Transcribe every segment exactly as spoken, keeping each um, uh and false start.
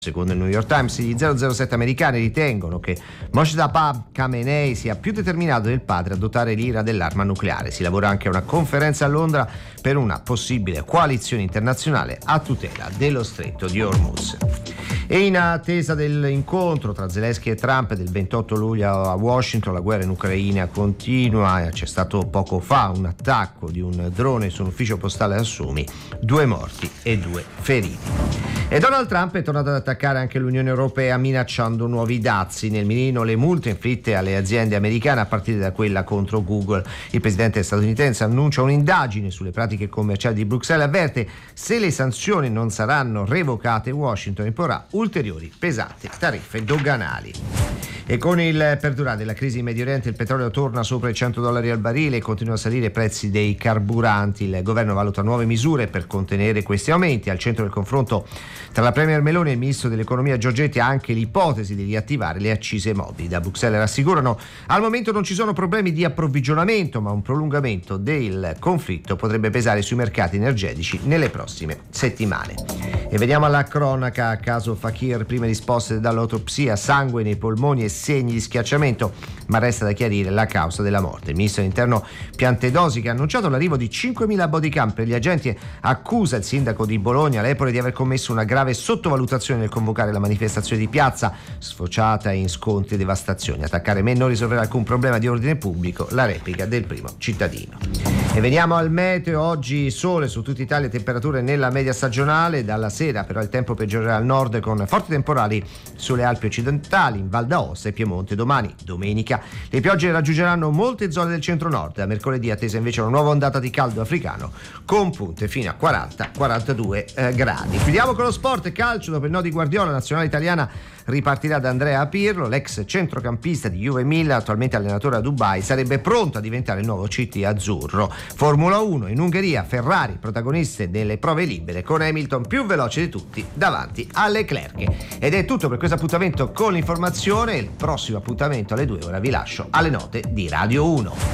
Secondo il New York Times, gli zero zero sette americani ritengono che Moshtaba Khamenei sia più determinato del padre a dotare l'Iran dell'arma nucleare. Si lavora anche a una conferenza a Londra per una possibile coalizione internazionale a tutela dello stretto di Hormuz. E in attesa dell'incontro tra Zelensky e Trump del ventotto luglio a Washington, la guerra in Ucraina continua. C'è stato poco fa un attacco di un drone su un ufficio postale a Sumi, due morti e due feriti. E Donald Trump è tornato ad attaccare anche l'Unione Europea minacciando nuovi dazi. Nel mirino le multe inflitte alle aziende americane a partire da quella contro Google. Il presidente statunitense annuncia un'indagine sulle pratiche commerciali di Bruxelles e avverte: se le sanzioni non saranno revocate, Washington imporrà ulteriori pesanti tariffe doganali. E con il perdurare della crisi in Medio Oriente il petrolio torna sopra i cento dollari al barile e continuano a salire i prezzi dei carburanti. Il governo valuta nuove misure per contenere questi aumenti. Al centro del confronto tra la premier Meloni e il ministro dell'economia Giorgetti ha anche l'ipotesi di riattivare le accise mobili. Da Bruxelles rassicurano: al momento non ci sono problemi di approvvigionamento, ma un prolungamento del conflitto potrebbe pesare sui mercati energetici nelle prossime settimane. E veniamo alla cronaca. A caso Fakir, prime risposte dall'autopsia: sangue nei polmoni e segni di schiacciamento, ma resta da chiarire la causa della morte. Il ministro dell'interno Piantedosi, che ha annunciato l'arrivo di cinquemila bodycam per gli agenti, accusa il sindaco di Bologna Lepore di aver commesso una grave sottovalutazione nel convocare la manifestazione di piazza, sfociata in scontri e devastazioni. Attaccare me non risolverà alcun problema di ordine pubblico, la replica del primo cittadino. E veniamo al meteo. Oggi sole su tutta Italia, temperature nella media stagionale. Dalla sera però il tempo peggiorerà al nord con forti temporali sulle Alpi occidentali, in Val d'Aosta e Piemonte. Domani, domenica, le piogge raggiungeranno molte zone del centro-nord. Da mercoledì attesa invece una nuova ondata di caldo africano con punte fino a quaranta quarantadue eh, gradi. Chiudiamo con lo sport e calcio. Dopo il no di Guardiola, la nazionale italiana ripartirà da Andrea Pirlo. L'ex centrocampista di Juve Milan, attualmente allenatore a Dubai, sarebbe pronto a diventare il nuovo C T azzurro. Formula uno in Ungheria, Ferrari protagoniste delle prove libere con Hamilton più veloce di tutti davanti a Leclerc. Ed è tutto per questo appuntamento con l'informazione. Il prossimo appuntamento alle due, ora vi lascio alle note di Radio uno.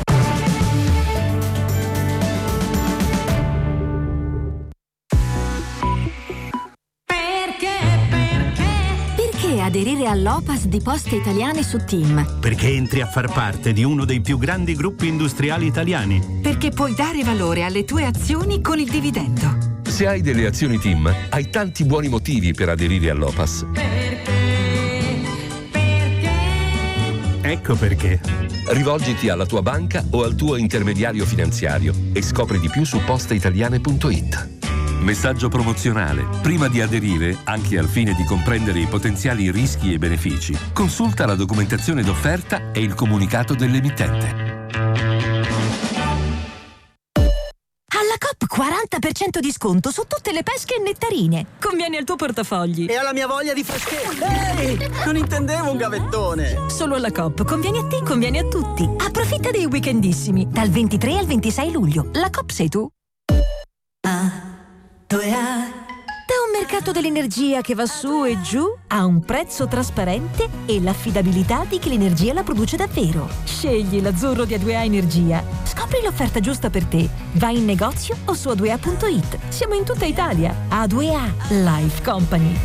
Aderire all'O P A S di Poste Italiane su TIM. Perché entri a far parte di uno dei più grandi gruppi industriali italiani. Perché puoi dare valore alle tue azioni con il dividendo. Se hai delle azioni TIM, hai tanti buoni motivi per aderire all'O P A S. Perché? Perché? Ecco perché. Rivolgiti alla tua banca o al tuo intermediario finanziario e scopri di più su posteitaliane punto it. Messaggio promozionale. Prima di aderire, anche al fine di comprendere i potenziali rischi e benefici, consulta la documentazione d'offerta e il comunicato dell'emittente. Alla Coop quaranta per cento di sconto su tutte le pesche e nettarine. Conviene al tuo portafogli. E alla mia voglia di freschezza. Ehi, non intendevo un gavettone. Solo alla Coop. Conviene a te, conviene a tutti. Approfitta dei weekendissimi. Dal ventitré al ventisei luglio. La Coop sei tu. Ah. Da un mercato dell'energia che va su e giù a un prezzo trasparente e l'affidabilità di chi l'energia la produce davvero. Scegli l'azzurro di A due A Energia. Scopri l'offerta giusta per te. Vai in negozio o su a due a punto it. Siamo in tutta Italia. A due A Life Company.